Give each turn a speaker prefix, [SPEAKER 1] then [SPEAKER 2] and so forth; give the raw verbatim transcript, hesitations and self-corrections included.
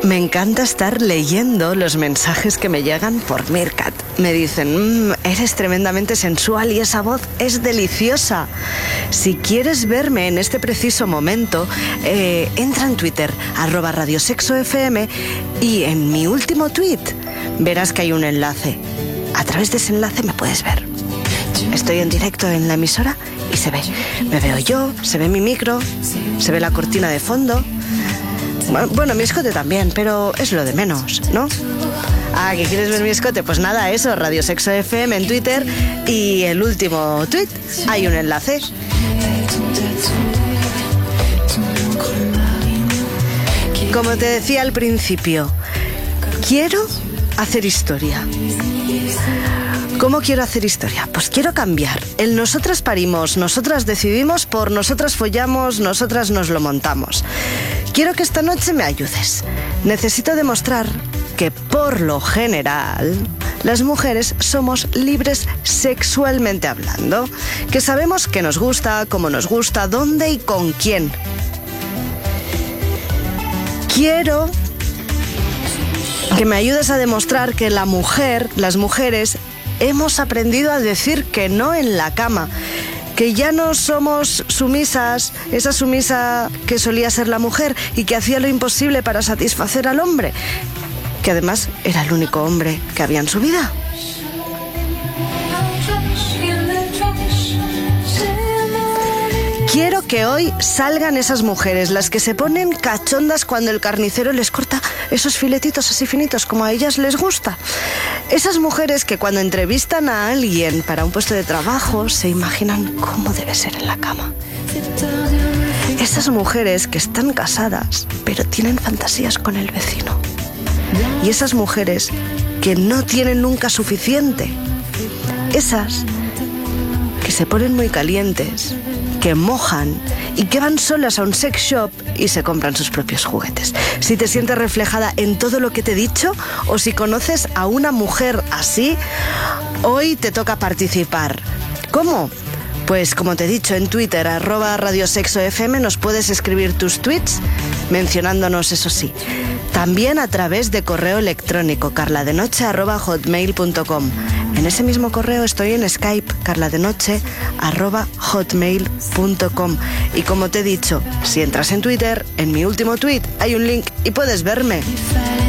[SPEAKER 1] Me encanta estar leyendo los mensajes que me llegan por Meerkat. Me dicen, mmm, eres tremendamente sensual y esa voz es deliciosa. Si quieres verme en este preciso momento, eh, entra en Twitter, arroba Radio Sexo F M, y en mi último tweet verás que hay un enlace. A través de ese enlace me puedes ver. Estoy en directo en la emisora y se ve. Me veo yo, se ve mi micro, se ve la cortina de fondo. Bueno, mi escote también, pero es lo de menos, ¿no? Ah, ¿que quieres ver mi escote? Pues nada, eso, Radio Sexo F M en Twitter, y el último tweet, hay un enlace. Como te decía al principio, quiero hacer historia. ¿Cómo quiero hacer historia? Pues quiero cambiar. El nosotras parimos, nosotras decidimos, por nosotras follamos, nosotras nos lo montamos. Quiero que esta noche me ayudes. Necesito demostrar que, por lo general, las mujeres somos libres sexualmente hablando, que sabemos qué nos gusta, cómo nos gusta, dónde y con quién. Quiero que me ayudes a demostrar que la mujer, las mujeres, hemos aprendido a decir que no en la cama, que ya no somos sumisas, esa sumisa que solía ser la mujer y que hacía lo imposible para satisfacer al hombre, que además era el único hombre que había en su vida. Quiero que hoy salgan esas mujeres, las que se ponen cachondas cuando el carnicero les corta esos filetitos así finitos como a ellas les gusta. Esas mujeres que cuando entrevistan a alguien para un puesto de trabajo se imaginan cómo debe ser en la cama. Esas mujeres que están casadas pero tienen fantasías con el vecino. Y esas mujeres que no tienen nunca suficiente. Esas que se ponen muy calientes, que mojan y que van solas a un sex shop y se compran sus propios juguetes. Si te sientes reflejada en todo lo que te he dicho, o si conoces a una mujer así, hoy te toca participar. ¿Cómo? Pues como te he dicho, en Twitter, arroba Radio Sexo F M, nos puedes escribir tus tweets mencionándonos, eso sí. También a través de correo electrónico, carladenoche arroba hotmail punto com. En ese mismo correo estoy en Skype, carladenoche arroba hotmail punto com. Y como te he dicho, si entras en Twitter, en mi último tweet hay un link y puedes verme.